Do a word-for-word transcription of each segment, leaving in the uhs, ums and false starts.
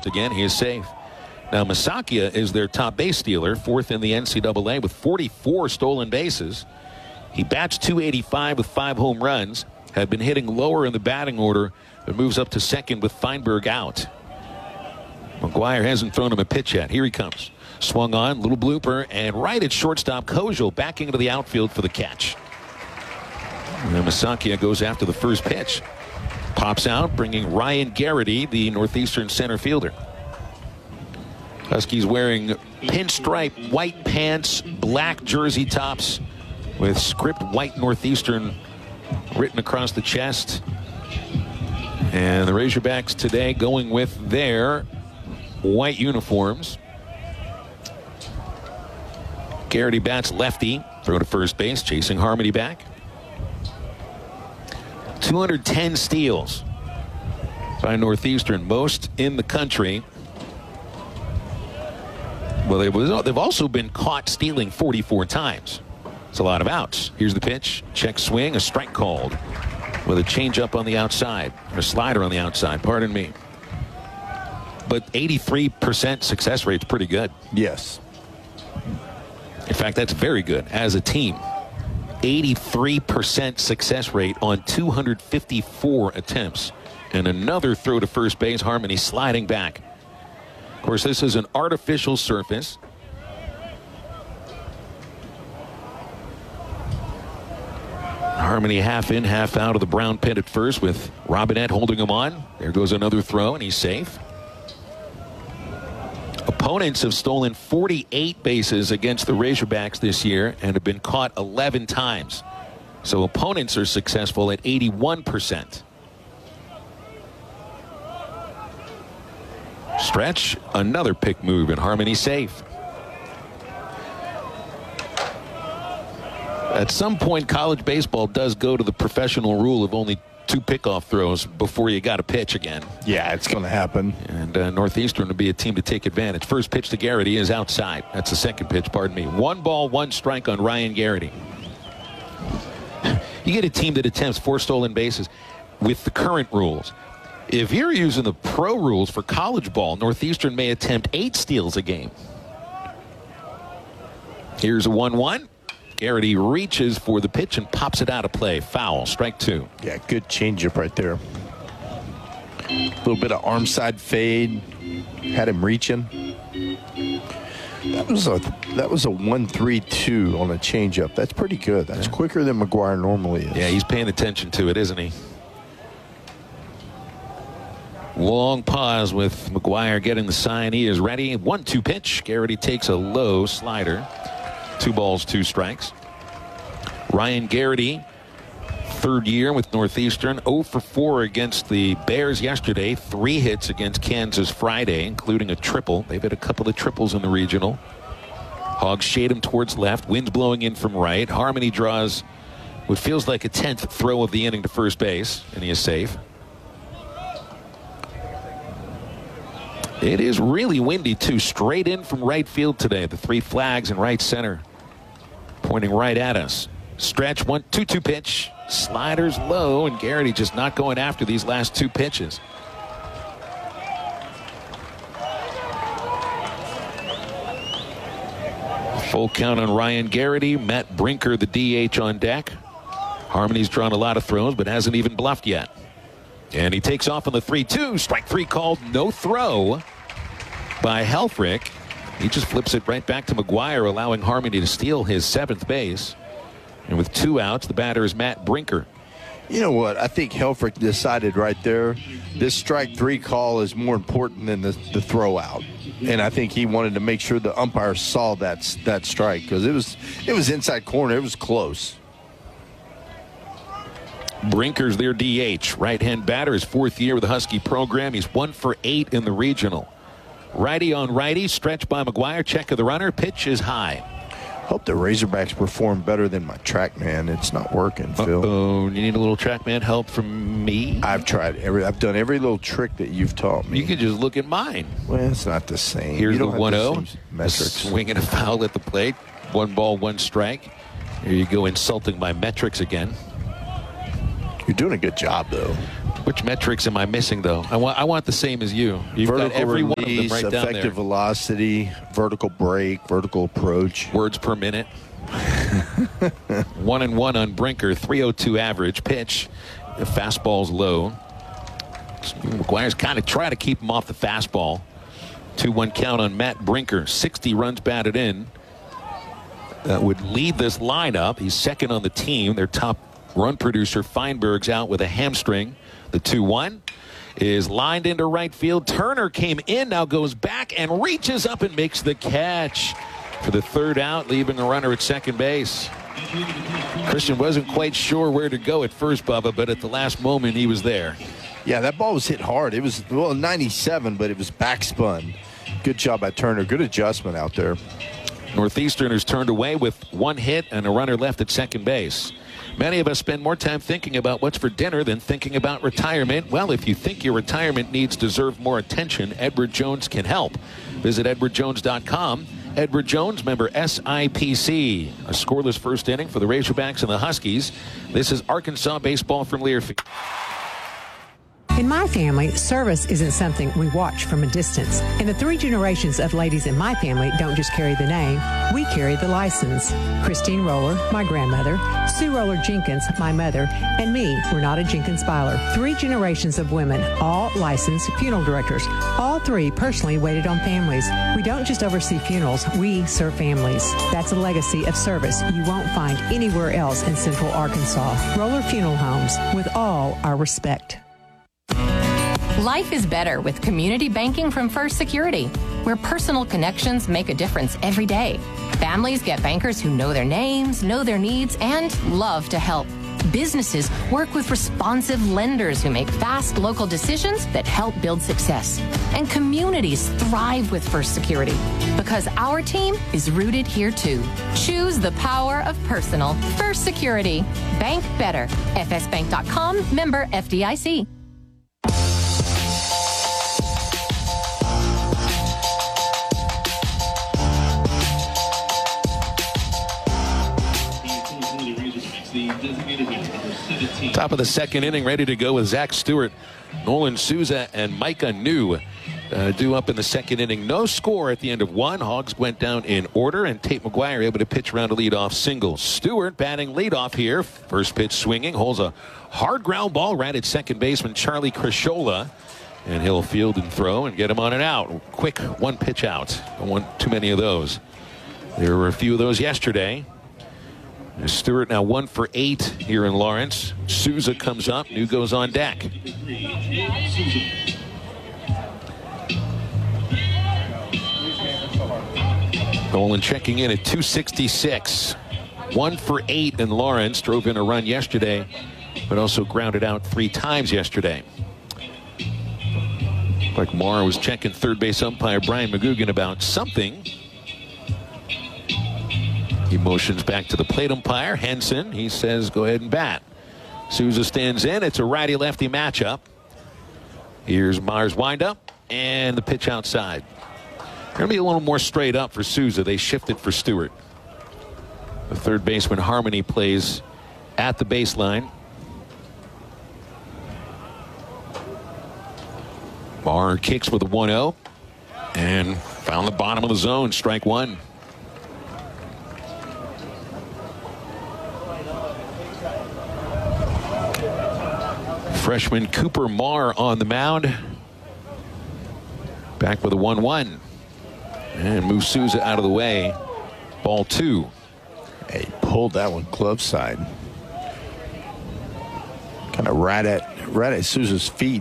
first again. He is safe. Now, Masakia is their top base stealer, fourth in the N C double A with forty-four stolen bases. He bats two eighty-five with five home runs. Had been hitting lower in the batting order, but moves up to second with Feinberg out. McGuire hasn't thrown him a pitch yet. Here he comes. Swung on, little blooper, and right at shortstop, Kojal backing into the outfield for the catch. And then Masakia goes after the first pitch. Pops out, bringing Ryan Garrity, the Northeastern center fielder. Huskies wearing pinstripe white pants, black jersey tops with script white Northeastern written across the chest. And the Razorbacks today going with their white uniforms. Garrity bats lefty, throw to first base, chasing Harmony back. two hundred ten steals by Northeastern, most in the country. Well, they've also been caught stealing forty-four times. It's a lot of outs. Here's the pitch. Check swing. A strike called with a changeup on the outside. Or a slider on the outside. Pardon me. But eighty-three percent success rate's pretty good. Yes. In fact, that's very good as a team. eighty-three percent success rate on two hundred fifty-four attempts. And another throw to first base. Harmony sliding back. Of course, this is an artificial surface. Harmony half in, half out of the brown pit at first with Robinette holding him on. There goes another throw, and he's safe. Opponents have stolen forty-eight bases against the Razorbacks this year and have been caught eleven times. So opponents are successful at eighty-one percent. Stretch, another pick move, and Harmony safe. At some point, college baseball does go to the professional rule of only two pickoff throws before you got to pitch again. Yeah, it's going to happen. And uh, Northeastern will be a team to take advantage. First pitch to Garrity is outside. That's the second pitch, pardon me. One ball, one strike on Ryan Garrity. You get a team that attempts four stolen bases with the current rules. If you're using the pro rules for college ball, Northeastern may attempt eight steals a game. Here's a one one. Garrity reaches for the pitch and pops it out of play. Foul. Strike two. Yeah, good changeup right there. A little bit of arm side fade. Had him reaching. That was a that was a one three two on a changeup. That's pretty good. That's yeah. quicker than McGuire normally is. Yeah, he's paying attention to it, isn't he? Long pause with McGuire getting the sign. He is ready. one two pitch. Garrity takes a low slider. Two balls, two strikes. Ryan Garrity, third year with Northeastern, oh for four against the Bears yesterday. Three hits against Kansas Friday, including a triple. They've had a couple of triples in the regional. Hogs shade him towards left. Wind's blowing in from right. Harmony draws what feels like a tenth throw of the inning to first base, and he is safe. It is really windy, too. Straight in from right field today. The three flags in right center pointing right at us. Stretch, one two two pitch. Sliders low, and Garrity just not going after these last two pitches. Full count on Ryan Garrity. Matt Brinker, the D H, on deck. Harmony's drawn a lot of throws, but hasn't even bluffed yet. And he takes off on the three two. Strike three called. No throw by Helfrich. He just flips it right back to McGuire, allowing Harmony to steal his seventh base. And with two outs, the batter is Matt Brinker. You know what? I think Helfrich decided right there this strike three call is more important than the, the throw out. And I think he wanted to make sure the umpire saw that, that strike because it was, it was inside corner. It was close. Brinker's their D H. Right-hand batter, his fourth year with the Husky program. He's one for eight in the regional. Righty on righty, stretch by McGuire. Check of the runner. Pitch is high. Hope the Razorbacks perform better than my TrackMan. It's not working, Phil. Oh, you need a little TrackMan help from me? I've tried every. I've done every little trick that you've taught me. You can just look at mine. Well, it's not the same. Here's you the one oh. Metrics. Swing and a foul at the plate. One ball, one strike. Here you go, insulting my metrics again. You're doing a good job, though. Which metrics am I missing, though? I want I want the same as you. You've vertical got every release, one of them right down effective there. velocity, vertical break, vertical approach. Words per minute. one and one on Brinker, three oh two average. Pitch, the fastball's low. McGuire's kind of trying to keep him off the fastball. two one count on Matt Brinker. sixty runs batted in. That would lead this lineup. He's second on the team. Their top run producer, Feinberg's out with a hamstring. The two one is lined into right field. Turner came in, now goes back and reaches up and makes the catch for the third out, leaving a runner at second base. Christian wasn't quite sure where to go at first, Bubba, but at the last moment he was there. Yeah, that ball was hit hard. It was, well, ninety-seven, but it was backspun. Good job by Turner. Good adjustment out there. Northeastern is turned away with one hit and a runner left at second base. Many of us spend more time thinking about what's for dinner than thinking about retirement. Well, if you think your retirement needs deserve more attention, Edward Jones can help. Visit edward jones dot com. Edward Jones, member S I P C. A scoreless first inning for the Razorbacks and the Huskies. This is Arkansas baseball from Learfield. In my family, service isn't something we watch from a distance. And the three generations of ladies in my family don't just carry the name, we carry the license. Christine Roller, my grandmother, Sue Roller Jenkins, my mother, and me, Renata Jenkins Byler. Three generations of women, all licensed funeral directors. All three personally waited on families. We don't just oversee funerals, we serve families. That's a legacy of service you won't find anywhere else in Central Arkansas. Roller Funeral Homes, with all our respect. Life is better with community banking from First Security, where personal connections make a difference every day. Families get bankers who know their names, know their needs, and love to help. Businesses work with responsive lenders who make fast local decisions that help build success. And communities thrive with First Security because our team is rooted here too. Choose the power of personal. First Security. Bank better. F S bank dot com, member F D I C. Top of the second inning, ready to go with Zach Stewart, Nolan Souza, and Micah New uh, due up in the second inning. No score at the end of one. Hogs went down in order, and Tate McGuire able to pitch around a leadoff single. Stewart batting leadoff here. First pitch swinging, holds a hard ground ball right at second baseman Charlie Crisciola, and he'll field and throw and get him on and out. Quick one pitch out. Don't want too many of those. There were a few of those yesterday. Stewart now one for eight here in Lawrence. Souza comes up. New goes on deck. Nolan checking in at two sixty-six. One for eight in Lawrence. Drove in a run yesterday, but also grounded out three times yesterday. Like Mara was checking third base umpire Brian McGugan about something. He motions back to the plate umpire, Henson. He says, go ahead and bat. Souza stands in. It's a righty-lefty matchup. Here's Myers' windup and the pitch outside. Going to be a little more straight up for Souza. They shifted for Stewart. The third baseman, Harmony, plays at the baseline. Barr kicks with a one oh and found the bottom of the zone. Strike one. Freshman Cooper Marr on the mound. Back with a one one. And moves Souza out of the way. Ball two. Hey, pulled that one glove side. Kind of right at, right at Souza's feet.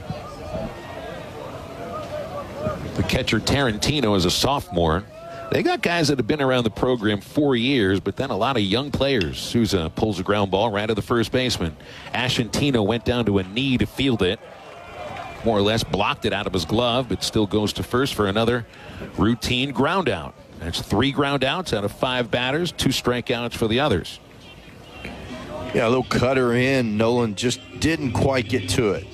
The catcher Tarantino is a sophomore. They got guys that have been around the program four years, but then a lot of young players. Souza pulls a ground ball right at the first baseman. Ashantino went down to a knee to field it. More or less blocked it out of his glove, but still goes to first for another routine ground out. That's three ground outs out of five batters, two strikeouts for the others. Yeah, a little cutter in. Nolan just didn't quite get to it.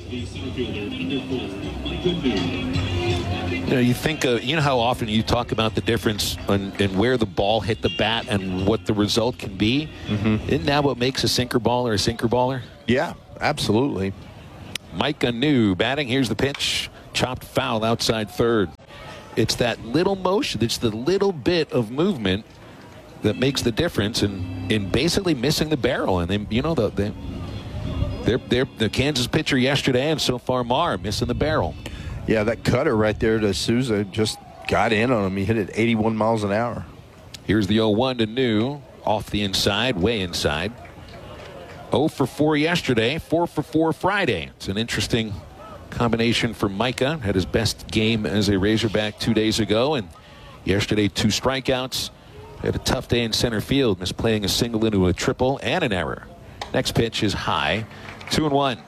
You know, you think, uh, you know how often you talk about the difference in, in where the ball hit the bat and what the result can be? Mm-hmm. Isn't that what makes a sinker baller a sinker baller? Yeah, absolutely. Micah New batting. Here's the pitch. Chopped foul outside third. It's that little motion. It's the little bit of movement that makes the difference in, in basically missing the barrel. And then, you know, the, the, they're, they're, the Kansas pitcher yesterday and so far Mar missing the barrel. Yeah, that cutter right there to Souza just got in on him. He hit it eighty-one miles an hour. Here's the oh one to New. Off the inside, way inside. oh for four yesterday, four for four Friday. It's an interesting combination for Micah. Had his best game as a Razorback two days ago, and yesterday two strikeouts. Had a tough day in center field, misplaying a single into a triple and an error. Next pitch is high, two and one.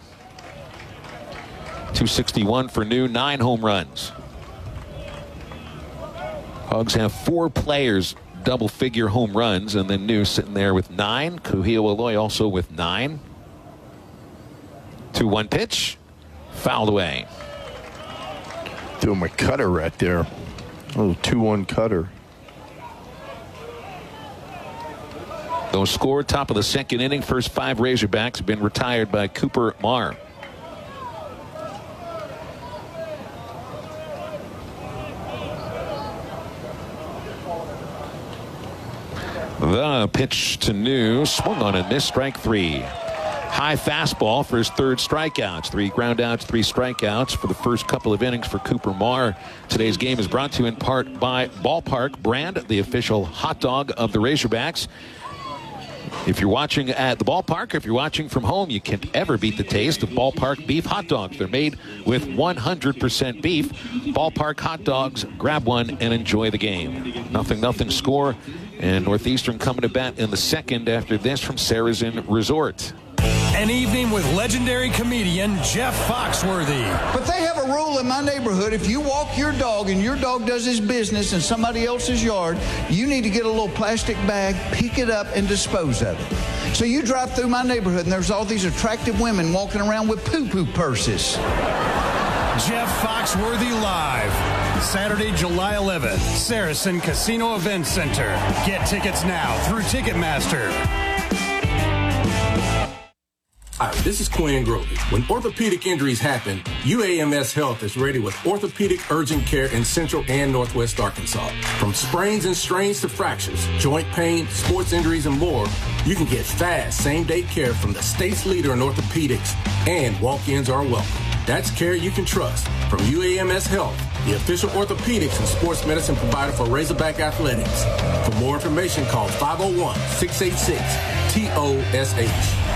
two sixty-one for New, nine home runs. Hogs have four players double-figure home runs, and then New sitting there with nine. Kuhio Eloy also with nine. two one pitch. Fouled away. Threw him a cutter right there. A little two one cutter. Those scored top of the second inning. First five Razorbacks have been retired by Cooper Mar. The pitch to New, swung on and missed, strike three. High fastball for his third strikeouts. Three groundouts, three strikeouts for the first couple of innings for Cooper Mar. Today's game is brought to you in part by Ballpark Brand, the official hot dog of the Razorbacks. If you're watching at the ballpark, or if you're watching from home, you can't ever beat the taste of Ballpark beef hot dogs. They're made with one hundred percent beef. Ballpark hot dogs, grab one and enjoy the game. Nothing, nothing score. And Northeastern coming to bat in the second after this from Saracen Resort. An evening with legendary comedian Jeff Foxworthy. But they have a rule in my neighborhood. If you walk your dog and your dog does his business in somebody else's yard, you need to get a little plastic bag, pick it up, and dispose of it. So you drive through my neighborhood and there's all these attractive women walking around with poo-poo purses. Jeff Foxworthy Live. Saturday, July eleventh, Saracen Casino Event Center. Get tickets now through Ticketmaster. Hi, this is Quinn Grovey. When orthopedic injuries happen, U A M S Health is ready with orthopedic urgent care in Central and Northwest Arkansas. From sprains and strains to fractures, joint pain, sports injuries, and more, you can get fast, same-day care from the state's leader in orthopedics, and walk-ins are welcome. That's care you can trust from U A M S Health, the official orthopedics and sports medicine provider for Razorback Athletics. For more information, call five oh one, six eight six, T O S H.